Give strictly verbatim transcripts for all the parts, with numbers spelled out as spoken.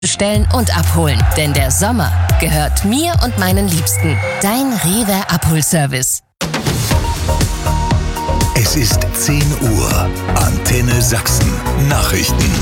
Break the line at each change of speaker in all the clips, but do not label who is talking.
Bestellen und abholen, denn der Sommer gehört mir und meinen Liebsten. Dein Rewe Abholservice.
Es ist zehn Uhr. Antenne Sachsen. Nachrichten.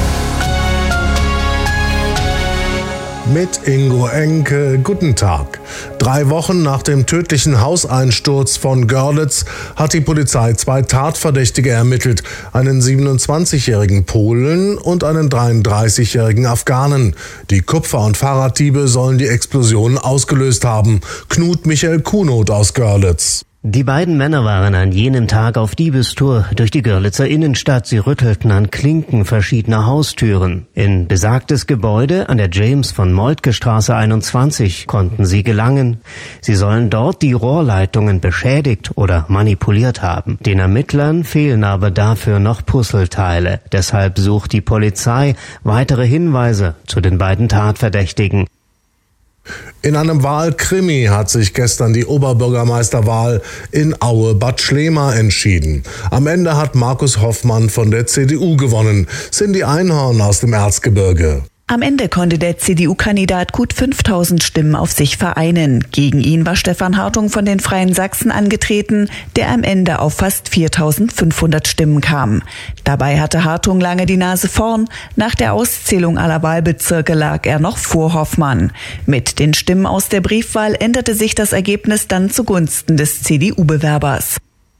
Mit Ingo Enke, guten Tag. Drei Wochen nach dem tödlichen Hauseinsturz von Görlitz hat die Polizei zwei Tatverdächtige ermittelt, einen siebenundzwanzigjährigen Polen und einen dreiunddreißigjährigen Afghanen. Die Kupfer- und Fahrraddiebe sollen die Explosion ausgelöst haben. Knut Michael Kunoth aus Görlitz.
Die beiden Männer waren an jenem Tag auf Diebestour durch die Görlitzer Innenstadt. Sie rüttelten an Klinken verschiedener Haustüren. In besagtes Gebäude an der James-von-Moltke-Straße einundzwanzig konnten sie gelangen. Sie sollen dort die Rohrleitungen beschädigt oder manipuliert haben. Den Ermittlern fehlen aber dafür noch Puzzleteile. Deshalb sucht die Polizei weitere Hinweise zu den beiden Tatverdächtigen.
In einem Wahlkrimi hat sich gestern die Oberbürgermeisterwahl in Aue-Bad Schlema entschieden. Am Ende hat Markus Hoffmann von der C D U gewonnen. Cindy Einhorn aus dem Erzgebirge.
Am Ende konnte der C D U-Kandidat gut fünftausend Stimmen auf sich vereinen. Gegen ihn war Stefan Hartung von den Freien Sachsen angetreten, der am Ende auf fast viertausendfünfhundert Stimmen kam. Dabei hatte Hartung lange die Nase vorn. Nach der Auszählung aller Wahlbezirke lag er noch vor Hoffmann. Mit den Stimmen aus der Briefwahl änderte sich das Ergebnis dann zugunsten des C D U-Bewerbers.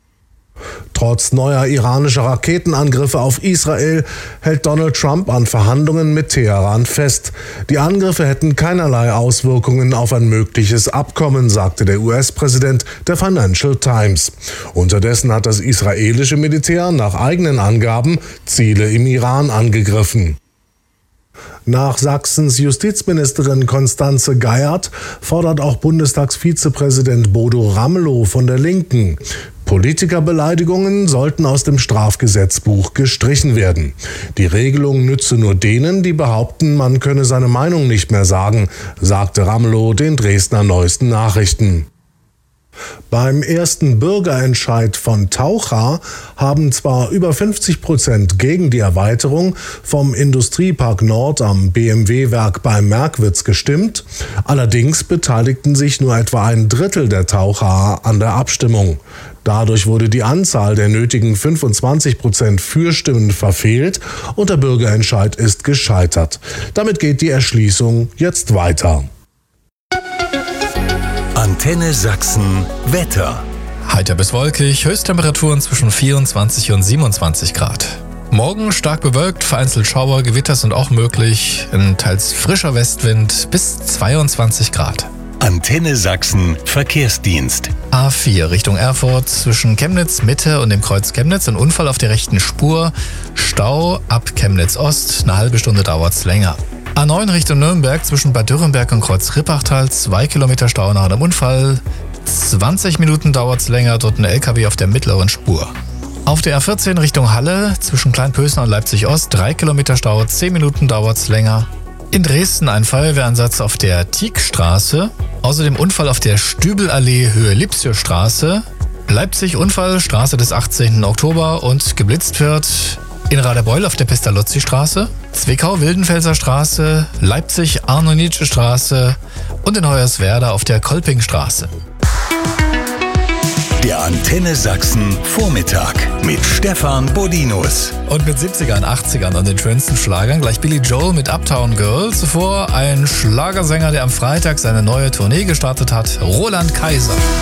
Trotz neuer iranischer Raketenangriffe auf Israel hält Donald Trump an Verhandlungen mit Teheran fest. Die Angriffe hätten keinerlei Auswirkungen auf ein mögliches Abkommen, sagte der U S-Präsident der Financial Times. Unterdessen hat das israelische Militär nach eigenen Angaben Ziele im Iran angegriffen. Nach Sachsens Justizministerin Constanze Geiert fordert auch Bundestagsvizepräsident Bodo Ramelow von der Linken. Politikerbeleidigungen sollten aus dem Strafgesetzbuch gestrichen werden. Die Regelung nütze nur denen, die behaupten, man könne seine Meinung nicht mehr sagen, sagte Ramelow den Dresdner Neuesten Nachrichten. Beim ersten Bürgerentscheid von Taucha haben zwar über fünfzig Prozent gegen die Erweiterung vom Industriepark Nord am B M W-Werk bei Merkwitz gestimmt, allerdings beteiligten sich nur etwa ein Drittel der Taucher an der Abstimmung. Dadurch wurde die Anzahl der nötigen fünfundzwanzig Prozent Fürstimmen verfehlt und der Bürgerentscheid ist gescheitert. Damit geht die Erschließung jetzt weiter.
Antenne Sachsen Wetter.
Heiter bis wolkig, Höchsttemperaturen zwischen vierundzwanzig und siebenundzwanzig Grad. Morgen stark bewölkt, vereinzelt Schauer, Gewitter sind auch möglich, ein teils frischer Westwind bis zweiundzwanzig Grad.
Antenne Sachsen Verkehrsdienst.
A vier Richtung Erfurt zwischen Chemnitz Mitte und dem Kreuz Chemnitz, ein Unfall auf der rechten Spur, Stau ab Chemnitz Ost, eine halbe Stunde dauert's länger. A neun Richtung Nürnberg zwischen Bad Dürrenberg und Kreuz Rippachtal, zwei Kilometer Stau nach einem Unfall. zwanzig Minuten dauert's länger, dort ein L K W auf der mittleren Spur. Auf der A vierzehn Richtung Halle zwischen Kleinpösner und Leipzig Ost, drei Kilometer Stau, zehn Minuten dauert's länger. In Dresden ein Feuerwehreinsatz auf der Tieckstraße. Außerdem Unfall auf der Stübelallee Höhe Lipsiusstraße. Leipzig Unfall, Straße des achtzehnten Oktober und geblitzt wird in Radebeul auf der Pestalozzi-Straße, Zwickau-Wildenfelser Straße, Leipzig-Arno-Nietzsche-Straße und in Hoyerswerda auf der Kolpingstraße.
Der Antenne Sachsen Vormittag mit Stefan Bodinus.
Und mit siebzigern, achtzigern und den schönsten Schlagern gleich Billy Joel mit Uptown Girl. Zuvor ein Schlagersänger, der am Freitag seine neue Tournee gestartet hat, Roland Kaiser.